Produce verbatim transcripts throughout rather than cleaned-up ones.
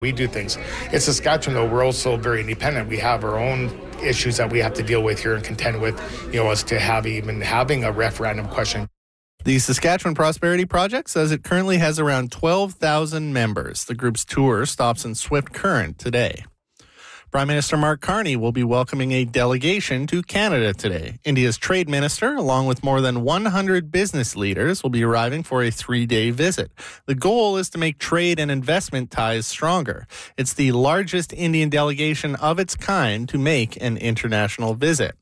We do things. In Saskatchewan, though, we're also very independent. We have our own issues that we have to deal with here and contend with, you know, as to have even having a referendum question. The Saskatchewan Prosperity Project says it currently has around twelve thousand members. The group's tour stops in Swift Current today. Prime Minister Mark Carney will be welcoming a delegation to Canada today. India's trade minister, along with more than one hundred business leaders, will be arriving for a three-day visit. The goal is to make trade and investment ties stronger. It's the largest Indian delegation of its kind to make an international visit.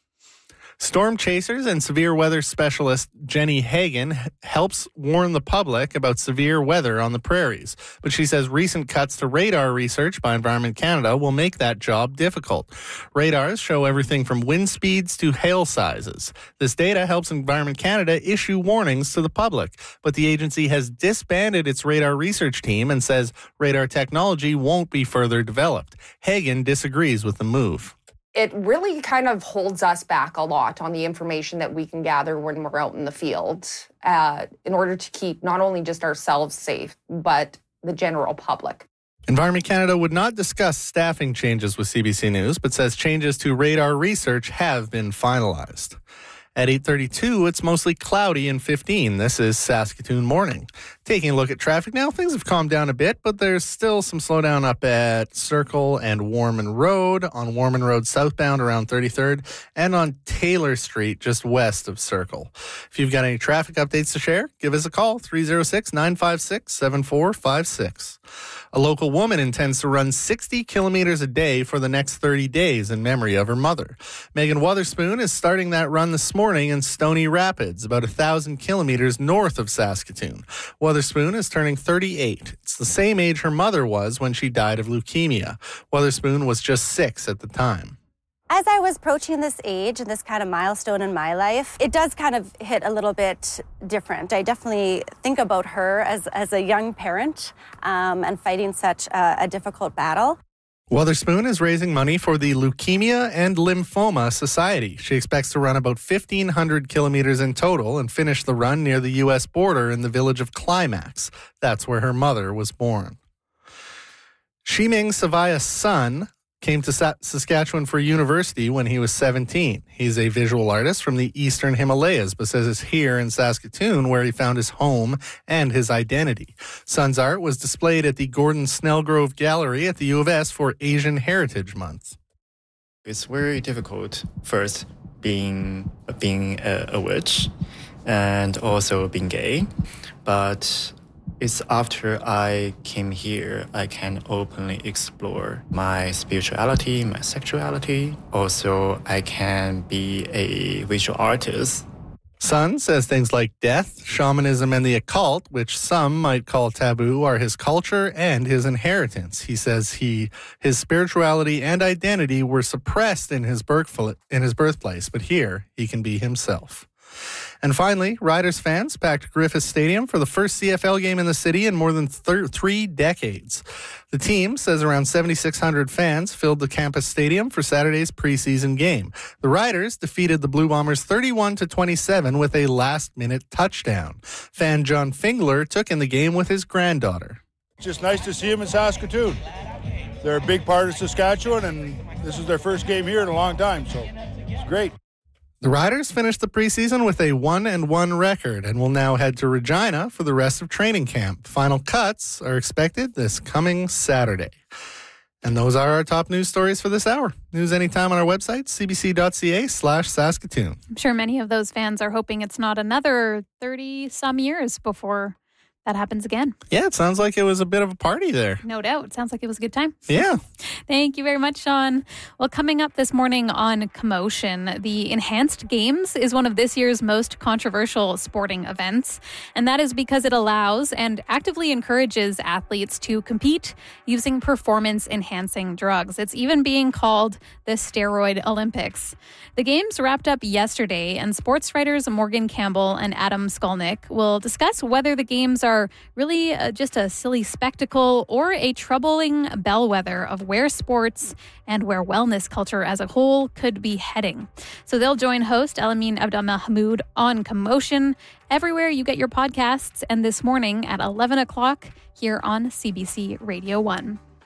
Storm chasers and severe weather specialist Jenny Hagen helps warn the public about severe weather on the prairies. But she says recent cuts to radar research by Environment Canada will make that job difficult. Radars show everything from wind speeds to hail sizes. This data helps Environment Canada issue warnings to the public. But the agency has disbanded its radar research team and says radar technology won't be further developed. Hagen disagrees with the move. It really kind of holds us back a lot on the information that we can gather when we're out in the field uh, in order to keep not only just ourselves safe, but the general public. Environment Canada would not discuss staffing changes with C B C News, but says changes to radar research have been finalized. At eight thirty-two, it's mostly cloudy and fifteen. This is Saskatoon Morning. Taking a look at traffic now, things have calmed down a bit, but there's still some slowdown up at Circle and Warman Road, on Warman Road southbound around thirty-third, and on Taylor Street just west of Circle. If you've got any traffic updates to share, give us a call, three oh six, nine five six, seven four five six. A local woman intends to run sixty kilometers a day for the next thirty days in memory of her mother. Megan Wotherspoon is starting that run this morning in Stony Rapids, about one thousand kilometers north of Saskatoon. Wotherspoon is turning thirty-eight. It's the same age her mother was when she died of leukemia. Wotherspoon was just six at the time. As I was approaching this age and this kind of milestone in my life, it does kind of hit a little bit different. I definitely think about her as, as a young parent um, and fighting such a, a difficult battle. Wotherspoon is raising money for the Leukemia and Lymphoma Society. She expects to run about fifteen hundred kilometers in total and finish the run near the U S border in the village of Climax. That's where her mother was born. Shiming Savaya's son came to Saskatchewan for university when he was seventeen. He's a visual artist from the Eastern Himalayas, but says it's here in Saskatoon where he found his home and his identity. Son's art was displayed at the Gordon Snellgrove Gallery at the U of S for Asian Heritage Month. It's very difficult, first, being, being a, a witch and also being gay, but it's after I came here, I can openly explore my spirituality, my sexuality. Also, I can be a visual artist. Son says things like death, shamanism, and the occult, which some might call taboo, are his culture and his inheritance. He says he his spirituality and identity were suppressed in his birth, in his birthplace, but here he can be himself. And finally, Riders fans packed Griffith Stadium for the first C F L game in the city in more than thir- three decades. The team says around seventy-six hundred fans filled the campus stadium for Saturday's preseason game. The Riders defeated the Blue Bombers thirty-one to twenty-seven with a last-minute touchdown. Fan John Fingler took in the game with his granddaughter. It's just nice to see them in Saskatoon. They're a big part of Saskatchewan, and this is their first game here in a long time, so it's great. The Riders finished the preseason with a one and one record and will now head to Regina for the rest of training camp. Final cuts are expected this coming Saturday. And those are our top news stories for this hour. News anytime on our website, cbc.ca slash Saskatoon. I'm sure many of those fans are hoping it's not another thirty-some years before that happens again. Yeah, it sounds like it was a bit of a party there. No doubt. Sounds like it was a good time. Yeah. Thank you very much, Sean. Well, coming up this morning on Commotion, the Enhanced Games is one of this year's most controversial sporting events. And that is because it allows and actively encourages athletes to compete using performance-enhancing drugs. It's even being called the Steroid Olympics. The games wrapped up yesterday, and sports writers Morgan Campbell and Adam Skolnick will discuss whether the games are really uh, just a silly spectacle or a troubling bellwether of where sports and where wellness culture as a whole could be heading. So they'll join host Elamin Abdelmahmoud on Commotion everywhere you get your podcasts, and this morning at eleven o'clock here on C B C Radio one.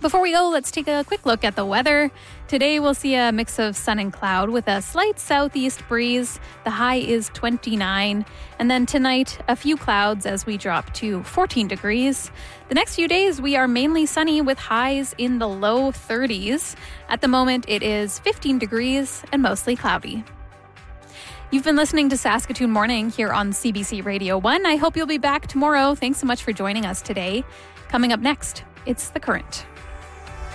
Before we go, let's take a quick look at the weather. Today, we'll see a mix of sun and cloud with a slight southeast breeze. The high is twenty-nine. And then tonight, a few clouds as we drop to fourteen degrees. The next few days, we are mainly sunny with highs in the low thirties. At the moment, it is fifteen degrees and mostly cloudy. You've been listening to Saskatoon Morning here on C B C Radio one. I hope you'll be back tomorrow. Thanks so much for joining us today. Coming up next, it's The Current.